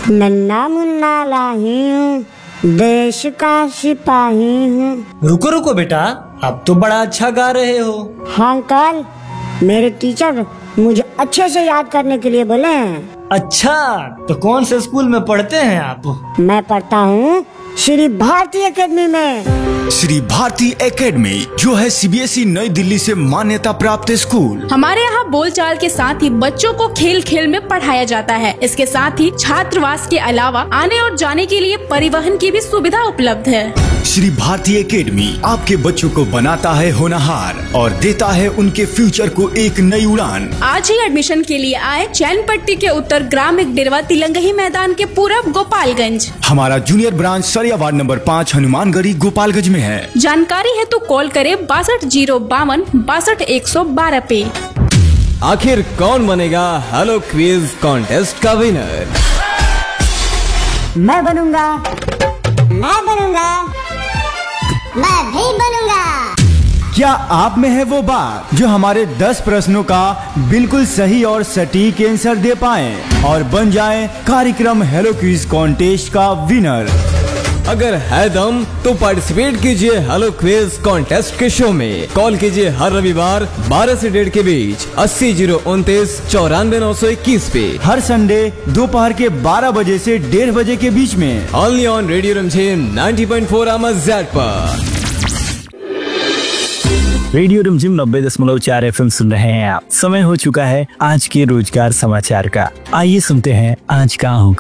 नन्ना मुन्ना लाही हूँ, देश का सिपाही हूँ। रुको रुको बेटा, अब तो बड़ा अच्छा गा रहे हो। हाँ अंकल, मेरे टीचर मुझे अच्छे से याद करने के लिए बोले हैं। अच्छा, तो कौन से स्कूल में पढ़ते हैं आप? मैं पढ़ता हूँ श्री भारती एकेडमी में। श्री भारती एकेडमी जो है सीबीएसई नई दिल्ली से मान्यता प्राप्त स्कूल। हमारे यहाँ बोलचाल के साथ ही बच्चों को खेल खेल में पढ़ाया जाता है। इसके साथ ही छात्रावास के अलावा आने और जाने के लिए परिवहन की भी सुविधा उपलब्ध है। श्री भारती एकेडमी आपके बच्चों को बनाता है होनहार और देता है उनके फ्यूचर को एक नई उड़ान। आज ही एडमिशन के लिए आए चैनपट्टी के उत्तर ग्रामीण डेरवा तिलंगही मैदान के पूरब गोपालगंज। हमारा जूनियर ब्रांच सरिया वार्ड नंबर 5 हनुमानगढ़ी गोपालगंज में है। जानकारी है तो कॉल करे 62 052 112 पे। आखिर कौन बनेगा हेलो क्विज कॉन्टेस्ट का विनर? मैं बनूंगा, मैं बनूंगा, मैं भी बनूंगा। क्या आप में है वो बात जो हमारे 10 प्रश्नों का बिल्कुल सही और सटीक आंसर दे पाएं और बन जाएं कार्यक्रम हेलो क्विज कॉन्टेस्ट का विनर? अगर है दम तो पार्टिसिपेट कीजिए हेलो क्विज कॉन्टेस्ट के शो में। कॉल कीजिए हर रविवार 12 से 1:30 के बीच 80 029 94 921 पे। हर संडे दोपहर के 12 बजे से 1:30 बजे के बीच में ओनली ऑन रेडियो रिमझिम 90.4 AMZ पर। रेडियो रिमझिम 90.4 FM सुन रहे हैं आप। समय हो चुका है आज के रोजगार समाचार का। आइए सुनते हैं आज का अंक।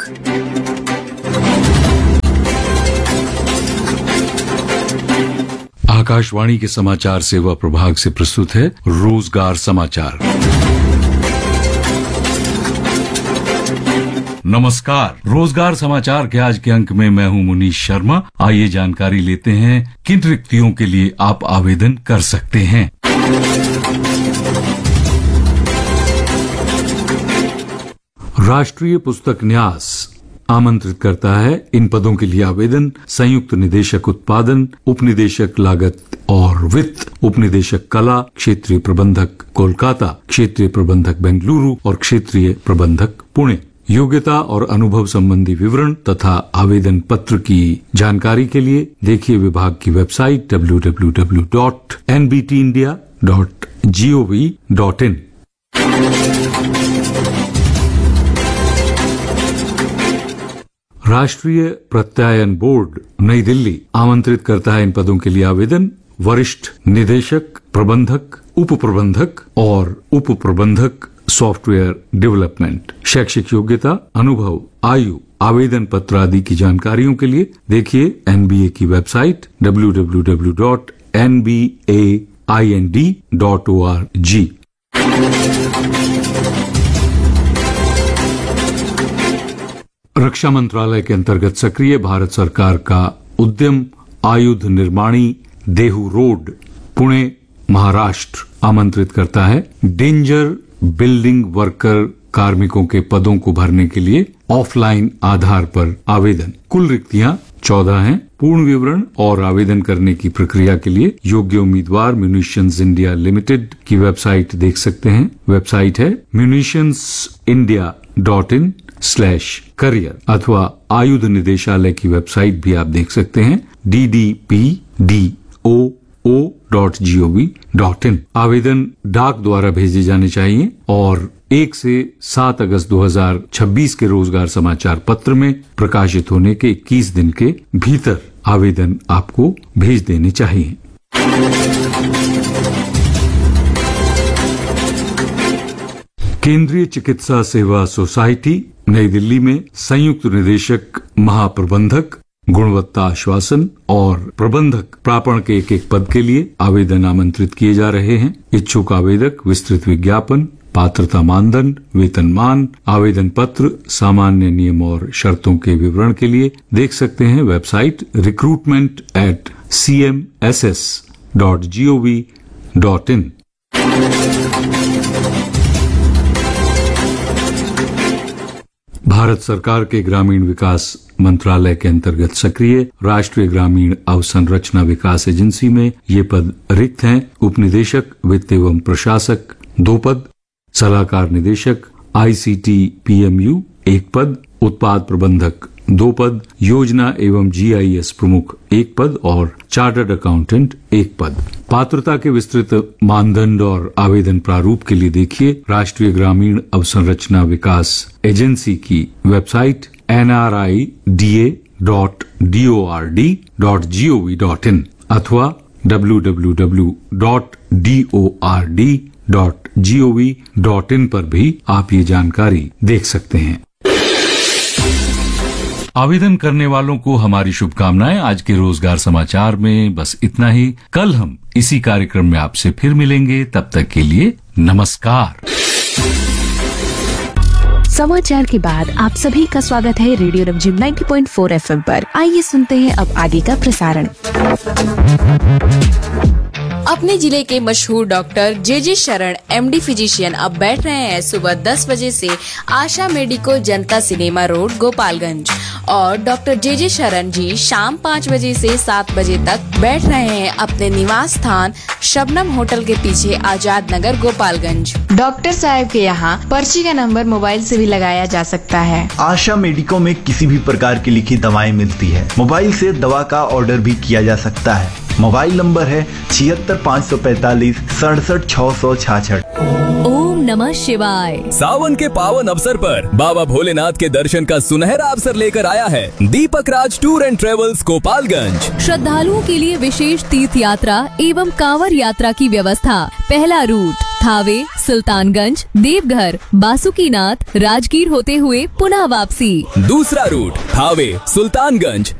आकाशवाणी के समाचार सेवा प्रभाग से प्रस्तुत है रोजगार समाचार। नमस्कार, रोजगार समाचार के आज के अंक में मैं हूं मुनीश शर्मा। आइए जानकारी लेते हैं किन रिक्तियों के लिए आप आवेदन कर सकते हैं। राष्ट्रीय पुस्तक न्यास आमंत्रित करता है। इन पदों के लिए आवेदन संयुक्त निदेशक उत्पादन, उपनिदेशक लागत और वित्त, उपनिदेशक कला, क्षेत्रीय प्रबंधक कोलकाता, क्षेत्रीय प्रबंधक बेंगलुरु और क्षेत्रीय प्रबंधक पुणे। योग्यता और अनुभव संबंधी विवरण तथा आवेदन पत्र की जानकारी के लिए देखिए विभाग की वेबसाइट www.nbtindia.gov.in। राष्ट्रीय प्रत्यायन बोर्ड नई दिल्ली आमंत्रित करता है इन पदों के लिए आवेदन वरिष्ठ निदेशक, प्रबंधक, उप प्रबंधक और उप प्रबंधक सॉफ्टवेयर डेवलपमेंट। शैक्षिक योग्यता, अनुभव, आयु, आवेदन पत्र आदि की जानकारियों के लिए देखिए एनबीए की वेबसाइट www.nbaind.org। रक्षा मंत्रालय के अंतर्गत सक्रिय भारत सरकार का उद्यम आयुध निर्माणी देहू रोड पुणे महाराष्ट्र आमंत्रित करता है डेंजर बिल्डिंग वर्कर कार्मिकों के पदों को भरने के लिए ऑफलाइन आधार पर आवेदन। कुल रिक्तियां 14 हैं। पूर्ण विवरण और आवेदन करने की प्रक्रिया के लिए योग्य उम्मीदवार म्यूनिशंस इंडिया लिमिटेड की वेबसाइट देख सकते हैं। वेबसाइट है munitionsindia.in/career अथवा आयुध निदेशालय की वेबसाइट भी आप देख सकते हैं ddpdoo.gov.in। आवेदन डाक द्वारा भेजे जाने चाहिए और 1 से 7 अगस्त 2026 के रोजगार समाचार पत्र में प्रकाशित होने के 21 दिन के भीतर आवेदन आपको भेज देने चाहिए। केंद्रीय चिकित्सा सेवा सोसाइटी नई दिल्ली में संयुक्त निदेशक, महाप्रबंधक, गुणवत्ता आश्वासन और प्रबंधक प्रापण के एक पद के लिए आवेदन आमंत्रित किए जा रहे हैं। इच्छुक आवेदक विस्तृत विज्ञापन, पात्रता मानदंड, वेतनमान, आवेदन पत्र, सामान्य नियम और शर्तों के विवरण के लिए देख सकते हैं वेबसाइट recruitment@cmss.gov.in। भारत सरकार के ग्रामीण विकास मंत्रालय के अंतर्गत सक्रिय राष्ट्रीय ग्रामीण अवसंरचना विकास एजेंसी में ये पद रिक्त हैं। उपनिदेशक वित्त एवं प्रशासक 2 पद, सलाहकार निदेशक ICT PMU 1 पद, उत्पाद प्रबंधक 2 पद, योजना एवं GIS प्रमुख 1 पद और चार्टर्ड अकाउंटेंट 1 पद। पात्रता के विस्तृत मानदंड और आवेदन प्रारूप के लिए देखिए राष्ट्रीय ग्रामीण अवसंरचना विकास एजेंसी की वेबसाइट nri.da.dord.gov.in अथवा www.dord.gov.in पर भी आप ये जानकारी देख सकते हैं। आवेदन करने वालों को हमारी शुभकामनाएं। आज के रोजगार समाचार में बस इतना ही। कल हम इसी कार्यक्रम में आपसे फिर मिलेंगे। तब तक के लिए नमस्कार। समाचार के बाद आप सभी का स्वागत है रेडियो रमझिम 90.4 FM पर। आइए सुनते हैं अब आगे का प्रसारण। अपने जिले के मशहूर डॉक्टर जे शरण MD फिजिशियन अब बैठ रहे हैं सुबह 10 बजे से आशा मेडिको जनता सिनेमा रोड गोपालगंज और डॉक्टर जे शरण जी शाम 5 बजे से 7 बजे तक बैठ रहे हैं अपने निवास स्थान शबनम होटल के पीछे आजाद नगर गोपालगंज। डॉक्टर साहब के यहाँ पर्ची का नंबर मोबाइल से भी लगाया जा सकता है। आशा मेडिको में किसी भी प्रकार की लिखी दवाएं मिलती है। मोबाइल से दवा का ऑर्डर भी किया जा सकता है। मोबाइल नंबर है 76 545 67 666। ओम नमः शिवाय। सावन के पावन अवसर पर बाबा भोलेनाथ के दर्शन का सुनहरा अवसर लेकर आया है दीपक राज टूर एंड ट्रेवल्स गोपालगंज। श्रद्धालुओं के लिए विशेष तीर्थ यात्रा एवं कांवर यात्रा की व्यवस्था। पहला रूट थावे, सुल्तानगंज, देवघर, बासुकीनाथ, राजगीर होते हुए पुनः वापसी। दूसरा रूट थावे, सुल्तानगंज,